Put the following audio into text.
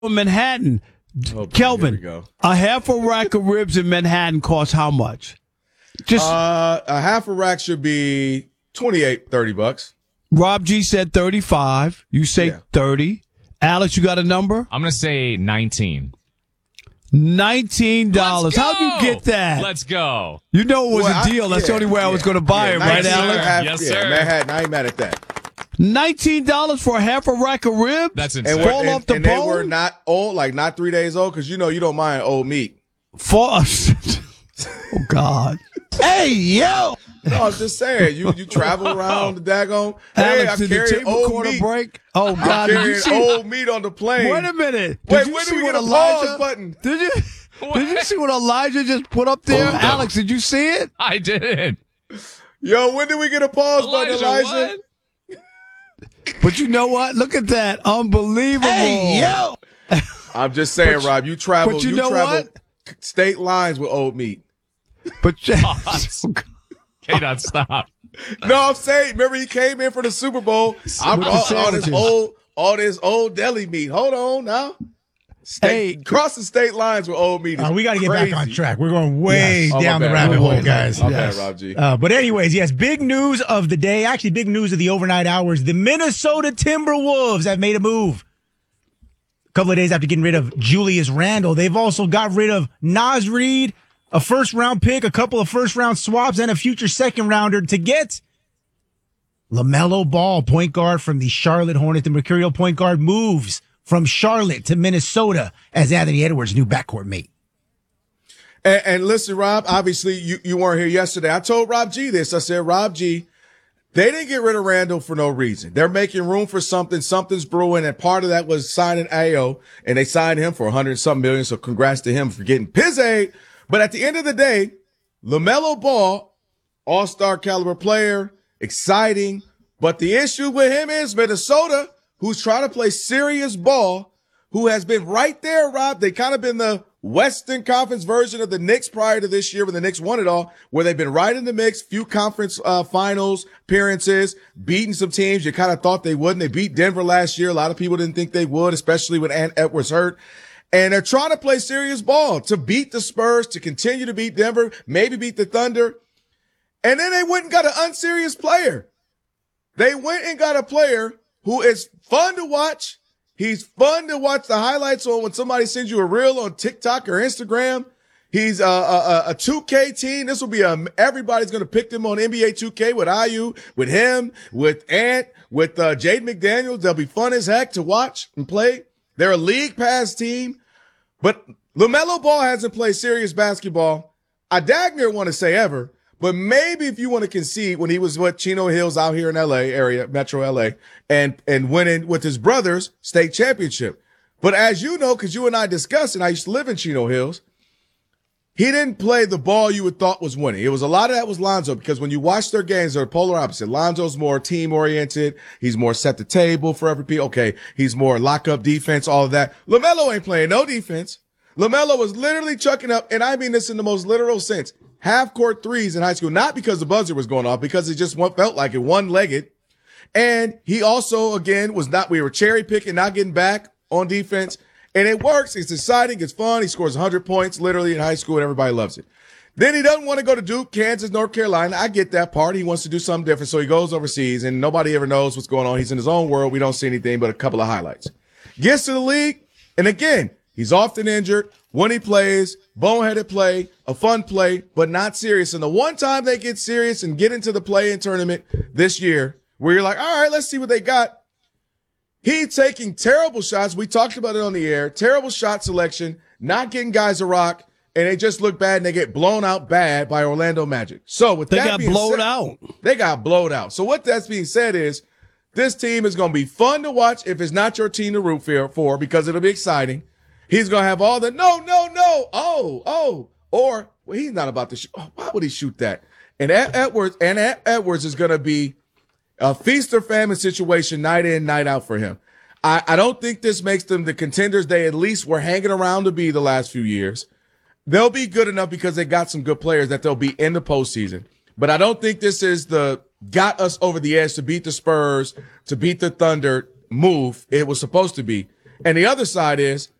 Manhattan. Oh, Kelvin, here we go. a half a rack of ribs in Manhattan costs how much? Just A half a rack should be $28-$30. Rob G said 35. You say Yeah. 30. Alex, you got a number? I'm going to say 19. $19. How'd you get that? Let's go. You know it was Well, a deal. That's the only way I was going to buy it, right, 19 Alex? Yes, sir. Manhattan, I ain't mad at that. $19 for a half a rack of ribs? That's And, insane. Fall off the and they bone? were not old, like not 3 days old, because you know you don't mind old meat. For us. Oh, God. Hey, yo. No, I'm just saying, you travel around the daggone. Hey, Alex, I did the carry table old quarter meat. break? Oh, I'm God. Did you carrying see? old meat on the plane. Wait a minute. Wait, Did you when see do we what get a Elijah pause button? Did you see what Elijah just put up there? Hold on. Alex, did you see it? I didn't. Yo, when do we get a pause button, Elijah? what? But you know what? Look at that. Unbelievable. Hey, yo. I'm just saying, Rob, you travel. but you know what? State lines with old meat. But K-Dot, stop. No, I'm saying, remember he came in for the Super Bowl. I With the brought sandwiches. all this old deli meat. Hold on now. Hey. Crossing state lines with old meat. We got to get crazy. back on track. We're going way Oh, my down the bad. rabbit My hole, bad. guys. My bad, Rob G. But anyways, yes, big news of the day. Actually, big news of the overnight hours. The Minnesota Timberwolves have made a move. A couple of days after getting rid of Julius Randle, they've also got rid of Naz Reid, a first-round pick, a couple of first-round swaps, and a future second-rounder to get LaMelo Ball, point guard from the Charlotte Hornets. The Mercurial point guard moves from Charlotte to Minnesota as Anthony Edwards' new backcourt mate. And listen, Rob, obviously you weren't here yesterday. I told Rob G this. I said, Rob G, they didn't get rid of Randall for no reason. They're making room for something. Something's brewing. And part of that was signing Ayo. And they signed him for $100-something million. So congrats to him for getting Pizzade. But at the end of the day, LaMelo Ball, all-star caliber player, exciting. But the issue with him is Minnesota, who's trying to play serious ball, who has been right there, Rob. They kind of been the Western Conference version of the Knicks prior to this year when the Knicks won it all, where they've been right in the mix, few conference finals appearances, beating some teams you kind of thought they wouldn't. They beat Denver last year. A lot of people didn't think they would, especially when Ant Edwards hurt. And they're trying to play serious ball to beat the Spurs, to continue to beat Denver, maybe beat the Thunder. And then they went and got an unserious player. They went and got a player who is fun to watch. He's fun to watch the highlights on when somebody sends you a reel on TikTok or Instagram. He's a 2K team. This will be everybody's going to pick them on NBA 2K with IU, with him, with Ant, with Jaden McDaniels. They'll be fun as heck to watch and play. They're a league pass team. But LaMelo Ball hasn't played serious basketball. I dagger want to say ever, but maybe if you want to concede when he was with Chino Hills out here in LA area, Metro LA, and winning with his brothers state championship. But as you know, because you and I discussed, and I used to live in Chino Hills, he didn't play the ball you would thought was winning. It was a lot of that was Lonzo, because when you watch their games, they're polar opposite. Lonzo's more team oriented. He's more set the table for every people. Okay. He's more lock up defense, all of that. LaMelo ain't playing no defense. LaMelo was literally chucking up, and I mean this in the most literal sense, half court threes in high school, not because the buzzer was going off, because it just felt like it one-legged. And he also, again, we were cherry picking, not getting back on defense. And it works. It's exciting. It's fun. He scores 100 points literally in high school, and everybody loves it. Then he doesn't want to go to Duke, Kansas, North Carolina. I get that part. He wants to do something different. So he goes overseas, and nobody ever knows what's going on. He's in his own world. We don't see anything but a couple of highlights. Gets to the league, and again, he's often injured. When he plays, boneheaded play, a fun play, but not serious. And the one time they get serious and get into the play-in tournament this year, where you're like, all right, let's see what they got. He's taking terrible shots. We talked about it on the air. Terrible shot selection, not getting guys a rock, and they just look bad, and they get blown out bad by Orlando Magic. So with that being said, they got blowed out. So what that's being said is this team is going to be fun to watch if it's not your team to root for, because it'll be exciting. He's going to have all the no. Or well, he's not about to shoot. Oh, why would he shoot that? And Edwards is going to be a feast or famine situation night in, night out for him. I don't think this makes them the contenders they at least were hanging around to be the last few years. They'll be good enough because they got some good players that they'll be in the postseason. But I don't think this is the got us over the edge to beat the Spurs, to beat the Thunder move it was supposed to be. And the other side is